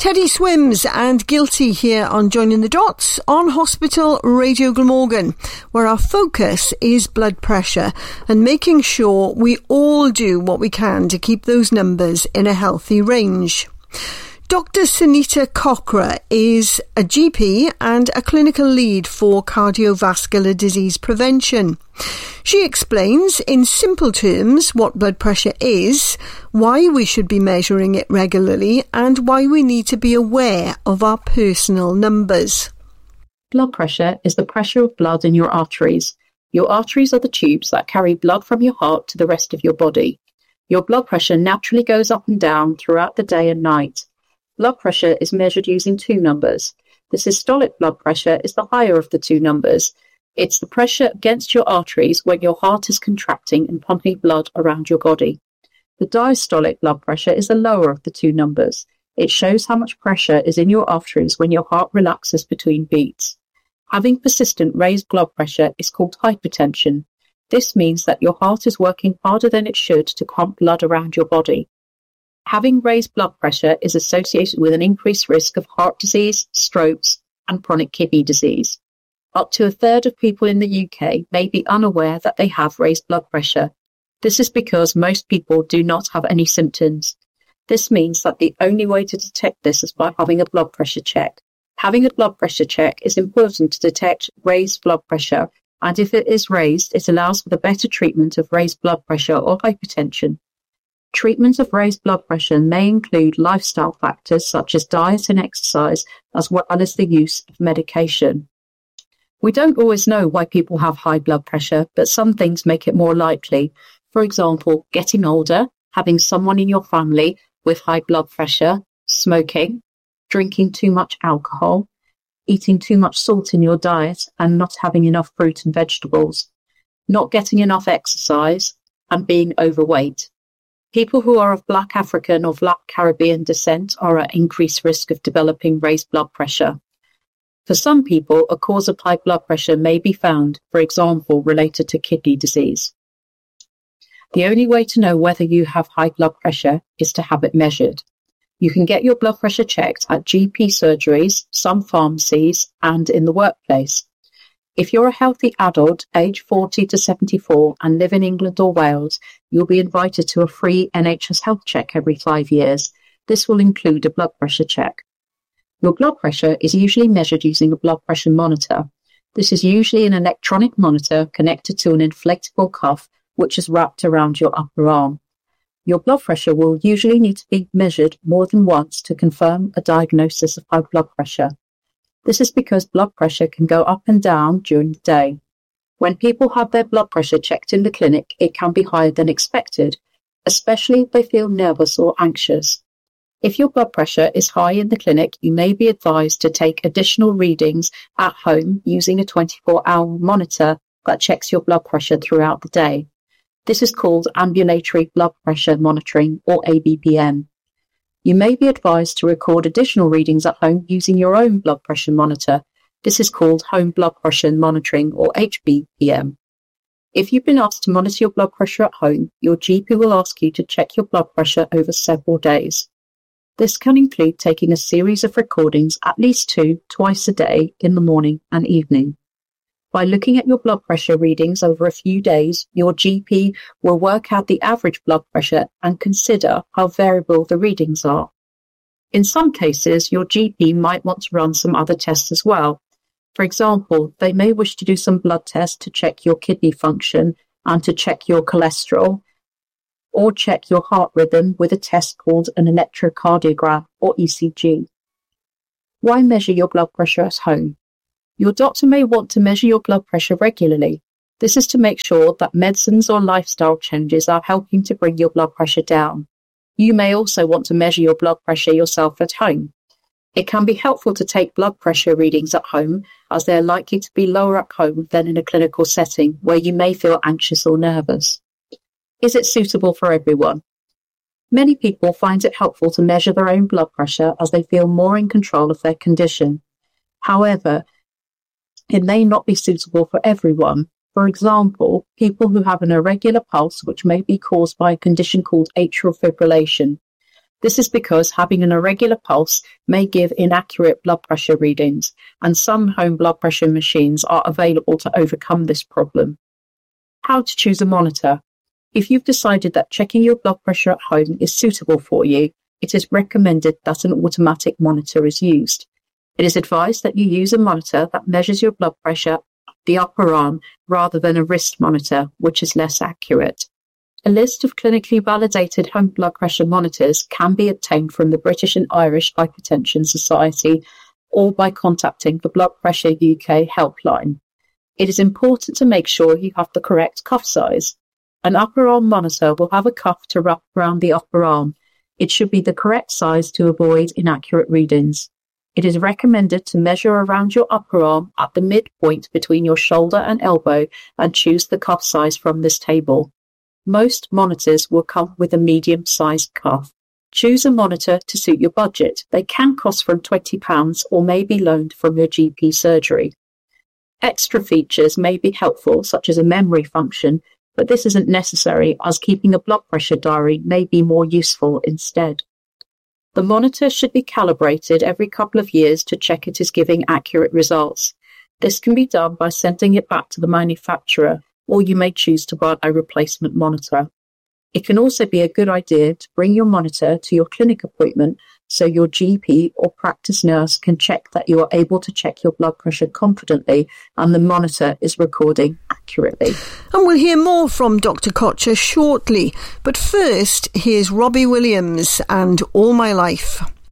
Teddy Swims and Guilty here on Joining the Dots on Hospital Radio Glamorgan, where our focus is blood pressure and making sure we all do what we can to keep those numbers in a healthy range. Dr. Sunita Kokra is a GP and a clinical lead for cardiovascular disease prevention. She explains in simple terms what blood pressure is, why we should be measuring it regularly, and why we need to be aware of our personal numbers. Blood pressure is the pressure of blood in your arteries. Your arteries are the tubes that carry blood from your heart to the rest of your body. Your blood pressure naturally goes up and down throughout the day and night. Blood pressure is measured using two numbers. The systolic blood pressure is the higher of the two numbers. It's the pressure against your arteries when your heart is contracting and pumping blood around your body. The diastolic blood pressure is the lower of the two numbers. It shows how much pressure is in your arteries when your heart relaxes between beats. Having persistent raised blood pressure is called hypertension. This means that your heart is working harder than it should to pump blood around your body. Having raised blood pressure is associated with an increased risk of heart disease, strokes, and chronic kidney disease. Up to a third of people in the UK may be unaware that they have raised blood pressure. This is because most people do not have any symptoms. This means that the only way to detect this is by having a blood pressure check. Having a blood pressure check is important to detect raised blood pressure, and if it is raised, it allows for the better treatment of raised blood pressure or hypertension. Treatment of raised blood pressure may include lifestyle factors such as diet and exercise, as well as the use of medication. We don't always know why people have high blood pressure, but some things make it more likely. For example, getting older, having someone in your family with high blood pressure, smoking, drinking too much alcohol, eating too much salt in your diet and not having enough fruit and vegetables, not getting enough exercise, and being overweight. People who are of Black African or Black Caribbean descent are at increased risk of developing raised blood pressure. For some people, a cause of high blood pressure may be found, for example, related to kidney disease. The only way to know whether you have high blood pressure is to have it measured. You can get your blood pressure checked at GP surgeries, some pharmacies, and in the workplace. If you're a healthy adult, aged 40 to 74, and live in England or Wales, you'll be invited to a free NHS health check every 5 years. This will include a blood pressure check. Your blood pressure is usually measured using a blood pressure monitor. This is usually an electronic monitor connected to an inflatable cuff, which is wrapped around your upper arm. Your blood pressure will usually need to be measured more than once to confirm a diagnosis of high blood pressure. This is because blood pressure can go up and down during the day. When people have their blood pressure checked in the clinic, it can be higher than expected, especially if they feel nervous or anxious. If your blood pressure is high in the clinic, you may be advised to take additional readings at home using a 24-hour monitor that checks your blood pressure throughout the day. This is called ambulatory blood pressure monitoring, or ABPM. You may be advised to record additional readings at home using your own blood pressure monitor. This is called home blood pressure monitoring, or HBPM. If you've been asked to monitor your blood pressure at home, your GP will ask you to check your blood pressure over several days. This can include taking a series of recordings, at least 2, twice a day, in the morning and evening. By looking at your blood pressure readings over a few days, your GP will work out the average blood pressure and consider how variable the readings are. In some cases, your GP might want to run some other tests as well. For example, they may wish to do some blood tests to check your kidney function and to check your cholesterol, or check your heart rhythm with a test called an electrocardiogram, or ECG. Why measure your blood pressure at home? Your doctor may want to measure your blood pressure regularly. This is to make sure that medicines or lifestyle changes are helping to bring your blood pressure down. You may also want to measure your blood pressure yourself at home. It can be helpful to take blood pressure readings at home, as they are likely to be lower at home than in a clinical setting where you may feel anxious or nervous. Is it suitable for everyone? Many people find it helpful to measure their own blood pressure as they feel more in control of their condition. However, it may not be suitable for everyone. For example, people who have an irregular pulse, which may be caused by a condition called atrial fibrillation. This is because having an irregular pulse may give inaccurate blood pressure readings, and some home blood pressure machines are available to overcome this problem. How to choose a monitor. If you've decided that checking your blood pressure at home is suitable for you, it is recommended that an automatic monitor is used. It is advised that you use a monitor that measures your blood pressure at the upper arm rather than a wrist monitor, which is less accurate. A list of clinically validated home blood pressure monitors can be obtained from the British and Irish Hypertension Society or by contacting the Blood Pressure UK helpline. It is important to make sure you have the correct cuff size. An upper arm monitor will have a cuff to wrap around the upper arm. It should be the correct size to avoid inaccurate readings. It is recommended to measure around your upper arm at the midpoint between your shoulder and elbow and choose the cuff size from this table. Most monitors will come with a medium-sized cuff. Choose a monitor to suit your budget. They can cost from £20 or may be loaned from your GP surgery. Extra features may be helpful, such as a memory function, but this isn't necessary as keeping a blood pressure diary may be more useful instead. The monitor should be calibrated every couple of years to check it is giving accurate results. This can be done by sending it back to the manufacturer, or you may choose to buy a replacement monitor. It can also be a good idea to bring your monitor to your clinic appointment so your GP or practice nurse can check that you are able to check your blood pressure confidently and the monitor is recording accurately. And we'll hear more from Dr. Kocher shortly. But first, here's Robbie Williams and All My Life.